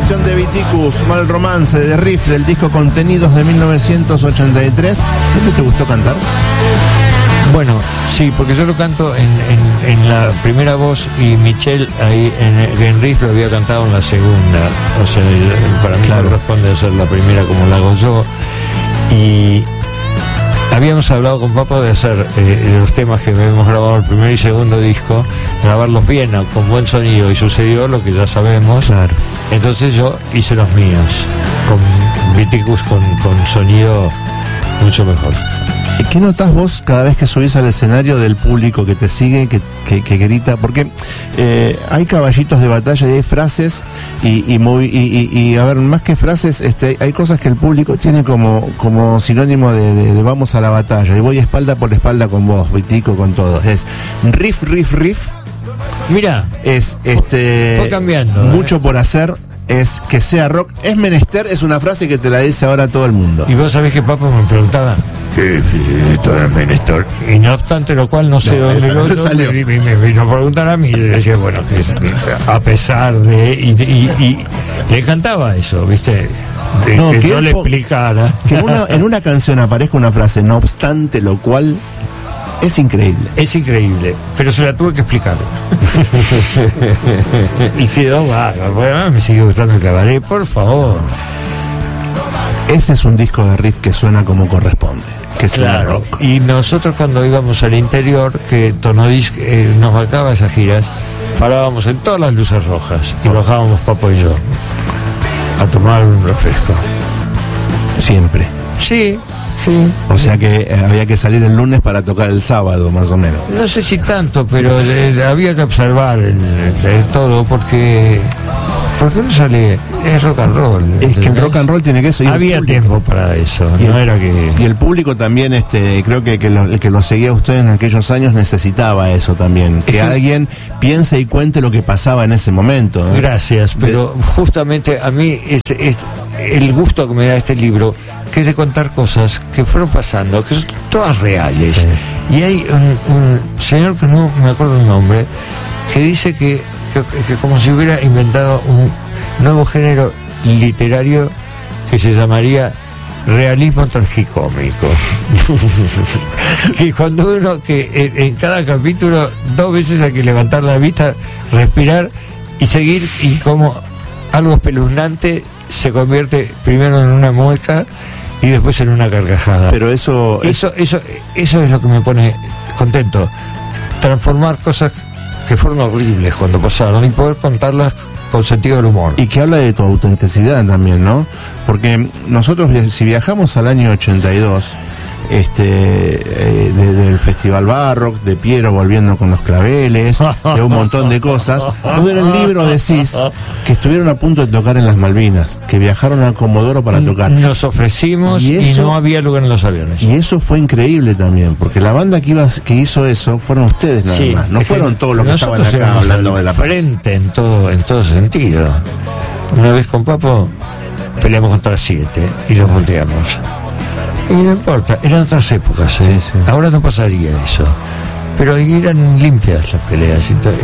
canción de Viticus, Mal Romance, de Riff, del disco Contenidos de 1983. ¿Siempre te gustó cantar? Bueno, sí, porque yo lo canto en la primera voz y Michelle ahí en Riff lo había cantado en la segunda. O sea, para mí me corresponde hacer la primera como la hago yo. Y habíamos hablado con Papo de hacer los temas que hemos grabado el primer y segundo disco, grabarlos bien, con buen sonido, y sucedió lo que ya sabemos. Claro. Entonces yo hice los míos, con Viticus con sonido mucho mejor. ¿Qué notás vos cada vez que subís al escenario del público que te sigue, que grita? Porque hay caballitos de batalla y hay frases y a ver, más que frases, hay cosas que el público tiene como sinónimo de vamos a la batalla, y voy espalda por espalda con vos, Vitico, con todos. Es riff, riff, riff. Mira, es fue cambiando. Mucho por hacer. Es que sea rock, es menester, es una frase que te la dice ahora todo el mundo. Y vos sabés que Papo me preguntaba que esto era menester, y no obstante lo cual no sé dónde lo salió. Me vino a preguntar a mí, y le decía, bueno, que a pesar de y le encantaba eso, ¿viste? Que yo le explicara. Que en una canción aparezca una frase, no obstante lo cual. Es increíble. Es increíble, pero se la tuve que explicar. Y quedó bárbaro. Bueno, me sigue gustando el cabaret, por favor. Ese es un disco de Riff que suena como corresponde. Que claro. Rock. Y nosotros cuando íbamos al interior, que Tonodisc nos marcaba esas giras, parábamos en todas las luces rojas y bajábamos Papo y yo a tomar un refresco. Siempre. Sí. O sea que había que salir el lunes para tocar el sábado, más o menos. No sé si tanto, pero había que observar todo, porque no sale, es rock and roll. Es que el rock and roll tiene que eso. Había tiempo para eso, no era que... Y el público también, creo que el que lo seguía a ustedes en aquellos años necesitaba eso también, que alguien piense y cuente lo que pasaba en ese momento, ¿no? Gracias, pero justamente a mí es el gusto que me da este libro, que es de contar cosas que fueron pasando, que son todas reales. Sí. Y hay un señor que no me acuerdo el nombre, que dice que como si hubiera inventado un nuevo género literario que se llamaría realismo tragicómico. Que cuando uno, que en cada capítulo 2 veces hay que levantar la vista, respirar y seguir, y como algo espeluznante se convierte primero en una mueca y después en una carcajada. Pero eso es lo que me pone contento, transformar cosas que fueron horribles cuando pasaron y poder contarlas con sentido del humor. Y que habla de tu autenticidad también, ¿no? Porque nosotros, si viajamos al año 82, del Festival Barrock, de Piero volviendo con los claveles, de un montón de cosas, vos en el libro decís que estuvieron a punto de tocar en las Malvinas, que viajaron a Comodoro para tocar. Nos ofrecimos y no había lugar en los aviones. Y eso fue increíble también, porque la banda que hizo eso fueron ustedes nada más, no fueron todos los que estaban acá hablando de la paz. Frente en todo sentido. Una vez con Papo peleamos contra 7 y los volteamos. Y no importa, eran otras épocas, ¿eh? Sí. Ahora no pasaría eso. Pero eran limpias las peleas.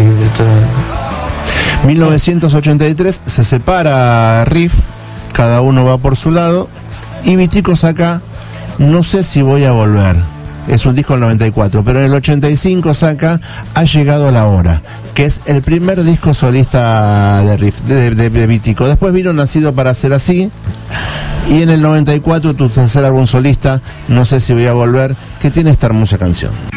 1983 se separa Riff, cada uno va por su lado, y Vitico saca No sé si voy a volver. Es un disco del 94, pero en el 85 saca Ha llegado la hora, que es el primer disco solista de Riff, de Vitico. Después vino Nacido para ser así, y en el 94 tu tercer álbum solista, No sé si voy a volver, que tiene esta hermosa canción.